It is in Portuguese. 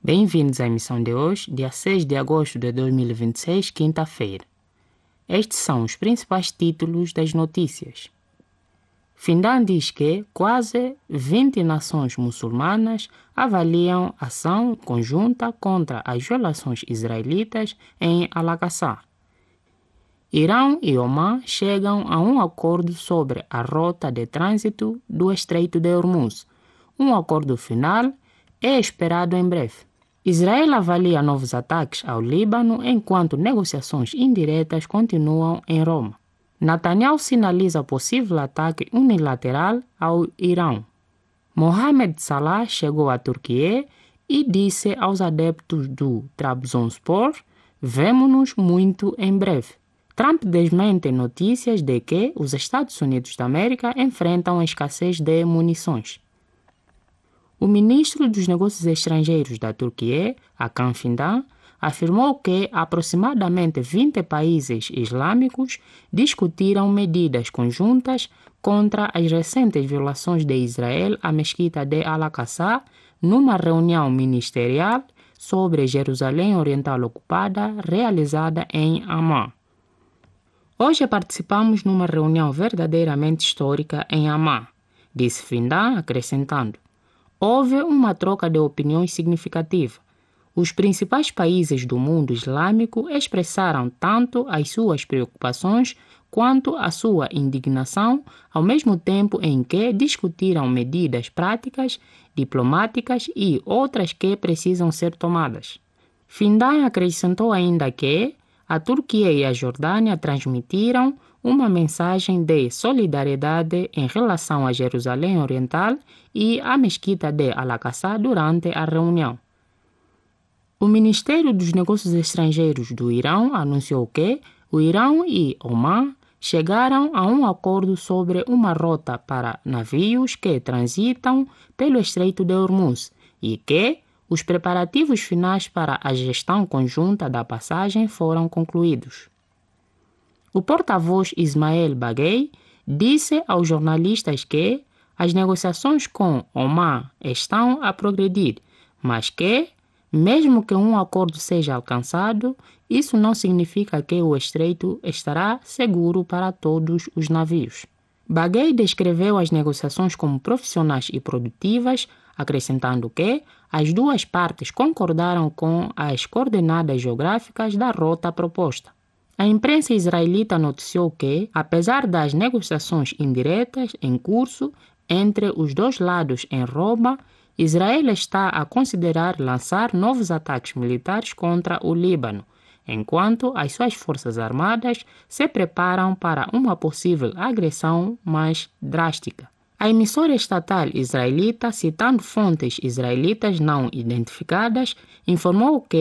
Bem-vindos à emissão de hoje, dia 6 de agosto de 2026, quinta-feira. Estes são os principais títulos das notícias. Findan diz que quase 20 nações muçulmanas avaliam ação conjunta contra as violações israelitas em Al-Aqsa. Irão e Omã chegam a um acordo sobre a rota de trânsito do Estreito de Hormuz. Um acordo final é esperado em breve. Israel avalia novos ataques ao Líbano enquanto negociações indiretas continuam em Roma. Netanyahu sinaliza possível ataque unilateral ao Irão. Mohamed Salah chegou à Turquia e disse aos adeptos do Trabzonspor: "Vemo-nos muito em breve." Trump desmente notícias de que os Estados Unidos da América enfrentam escassez de munições. O ministro dos Negócios Estrangeiros da Turquia, Hakan Fidan, afirmou que aproximadamente 20 países islâmicos discutiram medidas conjuntas contra as recentes violações de Israel à mesquita de Al-Aqsa numa reunião ministerial sobre Jerusalém Oriental ocupada realizada em Amman. Hoje participamos numa reunião verdadeiramente histórica em Amman, disse Fidan, acrescentando: "Houve uma troca de opiniões significativa. Os principais países do mundo islâmico expressaram tanto as suas preocupações quanto a sua indignação, ao mesmo tempo em que discutiram medidas práticas, diplomáticas e outras que precisam ser tomadas." Fidan acrescentou ainda que a Turquia e a Jordânia transmitiram uma mensagem de solidariedade em relação a Jerusalém Oriental e à mesquita de Al-Aqsa durante a reunião. O Ministério dos Negócios Estrangeiros do Irão anunciou que o Irão e Omã chegaram a um acordo sobre uma rota para navios que transitam pelo Estreito de Hormuz e que os preparativos finais para a gestão conjunta da passagem foram concluídos. O porta-voz Ismael Baghaei disse aos jornalistas que as negociações com Omã estão a progredir, mas que, mesmo que um acordo seja alcançado, isso não significa que o estreito estará seguro para todos os navios. Baghaei descreveu as negociações como profissionais e produtivas, acrescentando que as duas partes concordaram com as coordenadas geográficas da rota proposta. A imprensa israelita noticiou que, apesar das negociações indiretas em curso entre os dois lados em Roma, Israel está a considerar lançar novos ataques militares contra o Líbano, enquanto as suas forças armadas se preparam para uma possível agressão mais drástica. A emissora estatal israelita, citando fontes israelitas não identificadas, informou que